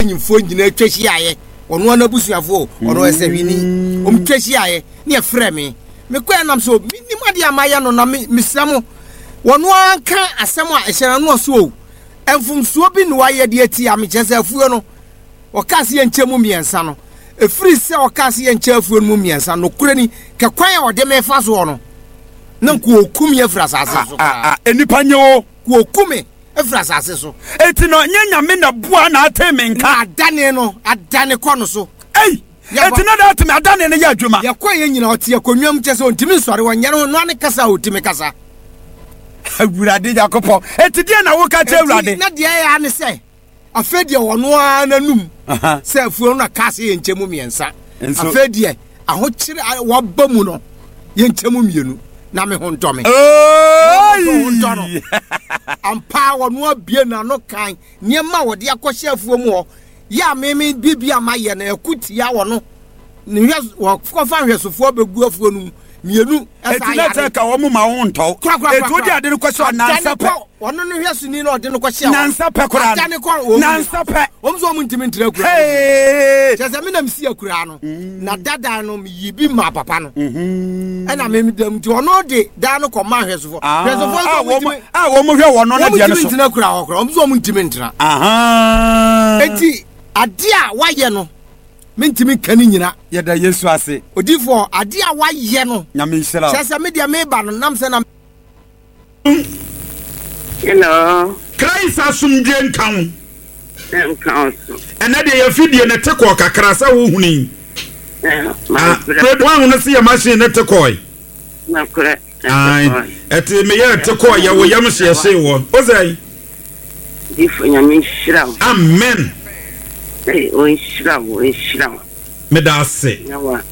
manyimfo nyina twahyiaye ono na busuafo ono esewini twahyiaye ne efrɛ me kwa nam so minimade amaya no na misamo wono anka asɛm a ehyera no so o emfumsuo bi no waye de ati amechese afuo no okase ye nkyemu miensa no efiri se okase ye nkyɛ afuo no mu miensa no kurani ka kwan a ode me fa so no na ku okum ye fra asase so enipa nye o ku okum efra asase so eti no nyanya me na bua na atemenka adane kɔ no so ei eti no da ateme adane ne ya adwuma ye kɔ ye nyina ɔte akonwam kyɛ sɛ ontimi nsɔre wɔnyɛ no no ne kasa otimi kasa awurade Jakob eti die na wo ka te awurade na die ya ne sɛ afedie wɔno ananum sɛ afuo no kase ye nkyemu miensa afedie ahokyere waba mu no ye nkyemu mienu na me ho ntɔme ampa wɔno abie na no kan niema wɔde akɔhyɛ afuo mu hɔ ya meme bibia maye na akutia wɔno ne wɔkɔfa hwɛsofo begu afuo no mienu eti na te ka wo mu ma ho ntɔ eti odi ade no kɔhyɛ nansa pɛ wɔno no hwɛsoni na ɔde no kɔhyɛ nansa pɛ kora nansa pɛ omzo mu ntimi ntra kura kyesa me na msi akura no na dada no yibi ma papa no ɛna me dam ti ɔno de da no kɔma hwɛsofo wo mu hwɛ wɔno na de no so ntina kura hɔ kora omzo mu ntimi ntra eti ade a wayɛ no mentimi kani nyina yɛda Yesu ase odifo ade a wayɛ no nyame nhyira kyesa me de me ba no nam sɛ na hello Christ asumdwe nkan and de yafidie ne tekɔ kakra sɛ wo huni wan no se ya machine ne tekɔ na kore eti me ya tekɔ ya wo yam hye hye wo ozai difo nyame nhyira amen o nhyira me da se yawa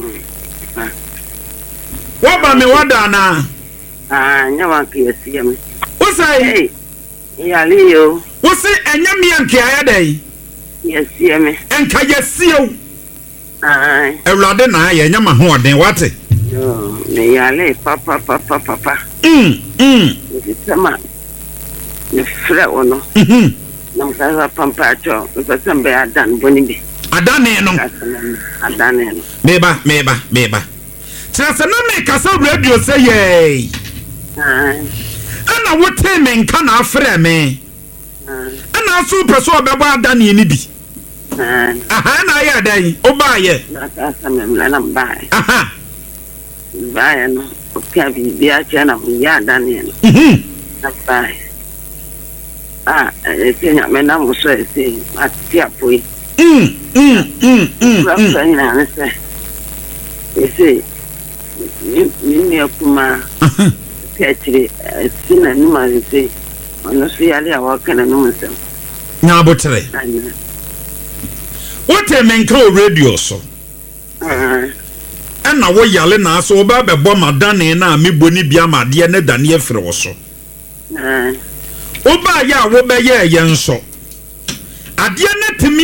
wa ba me wada na nyawa ke yesiam ozai yaliyo wo se enya me anke ayadai yesiam enka yesio ewlade na ya enya ma ho oden wate me yale papa sama ne fra ono na mkaza pampa cho mkasambe adan boni bi adane no meba trasa na me kasa radio say ye ana wote me nka na afre me ana so peso obeba adane ni bi na ya dai obaye na kasa me mlana mbaye baye no okabi bi acha na ya adane no na baye Kenya mena muso ese atia poi na nse ese ni akuma petri sina ni ma ese ono so yale awaka na no nsem na abotre wote menka o radio so na wo yale na so oba bebo madane na meboni bia made ne dane afre wo so oba ya wo be ye nso ade ne